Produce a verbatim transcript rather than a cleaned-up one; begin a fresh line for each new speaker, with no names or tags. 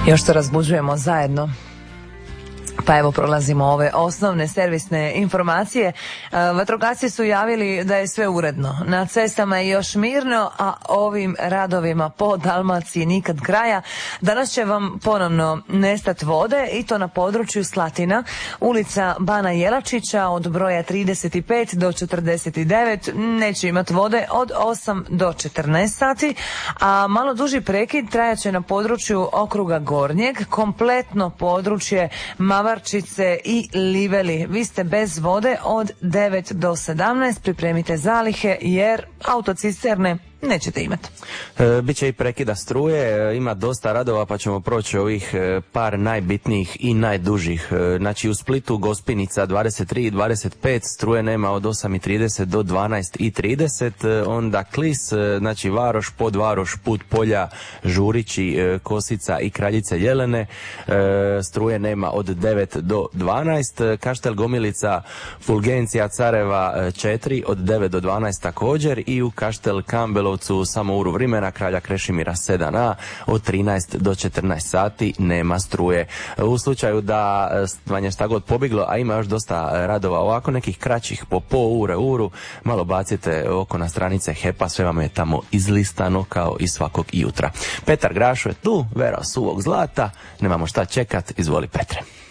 Još se razbuđujemo zajedno. Pa evo prolazimo ove osnovne servisne informacije. Vatrogasci su javili da je sve uredno. Na cestama je još mirno, a ovim radovima po Dalmaciji nikad kraja. Danas će vam ponovno nestati vode i to na području Slatina, ulica Bana Jelačića od broja trideset pet do četrdeset devet. Neće imati vode od osam do četrnaest sati, a malo duži prekid trajaće na području okruga Gornjeg, kompletno područje Mavarčice i Liveli. Vi ste bez vode od devet do sedamnaest, pripremite zalihe jer autocisterne nećete imati.
E, Biće i prekida struje, e, ima dosta radova pa ćemo proći ovih e, par najbitnijih i najdužih. E, znači u Splitu Gospinica dvadeset tri i dvadeset pet, struje nema od osam i trideset do dvanaest i trideset, e, onda Klis, e, znači Varoš, Podvaroš, Put Polja, Žurići, e, Kosica i Kraljice Jelene, e, struje nema od devet do dvanaest, e, Kaštel Gomilica, Fulgencija Careva četiri od devet do dvanaest također i u Kaštel Kambelovcu samo uru vremena Kralja Krešimira sedam a od trinaest do četrnaest sati nema struje. U slučaju da vam je šta god pobjeglo, a ima još dosta radova ovako nekih kraćih po po ure uru, malo bacite oko na stranice H E P-a, sve vam je tamo izlistano kao i svakog jutra. Petar Grašo je tu, Vera Suvog Zlata, nemamo šta čekat, izvoli Petre.